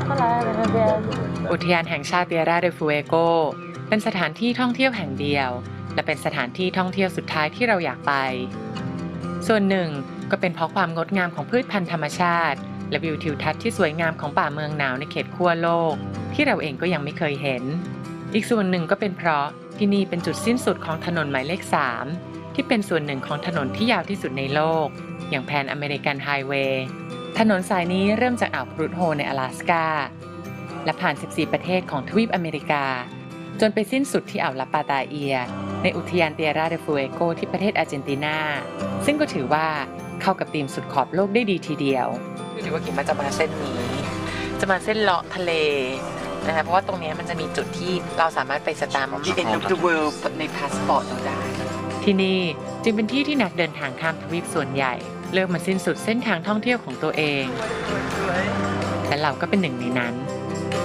อุทยานแห่งชาติเตียราเดฟูเอโกเป็นสถานที่ท่องเที่ยวแห่งเดียวและเป็นสถานที่ท่องเที่ยวสุดท้ายที่เราอยากไปส่วนหนึ่งก็เป็นเพราะความงดงามของพืชพันธุ์ธรรมชาติและวิวทิวทัศน์ที่สวยงามของป่าเมืองหนาวในเขตขั้วโลกที่เราเองก็ยังไม่เคยเห็นอีกส่วนหนึ่งก็เป็นเพราะที่นี่เป็นจุดสิ้นสุดของถนนหมายเลข3ที่เป็นส่วนหนึ่งของถนนที่ยาวที่สุดในโลกอย่างแพนอเมริกันไฮเวย์ถนนสายนี้เริ่มจากอ่าวพรูทโฮใน阿拉斯กาและผ่าน14ประเทศของทวีปอเมริกาจนไปสิ้นสุดที่อ่าวลาปาตาเอียในอุทยานเตียราเดฟูเอโกที่ประเทศอาร์เจนตินาซึ่งก็ถือว่าเข้ากับธีมสุดขอบโลกได้ดีทีเดียวถือว่ากิ่งมาจะมาเส้นนี้จะมาเส้นเลาะทะเลนะคะเพราะว่าตรงนี้มันจะมีจุดที่เราสามารถไปสตาร์ท End of the World ในพาสปอร์ตเราได้ที่นี่จึงเป็นที่ที่นักเดินทางข้ามทวีปส่วนใหญ่เลือกมาสิ้นสุดเส้นทางท่องเที่ยวของตัวเองและเราก็เป็นหนึ่งในนั้น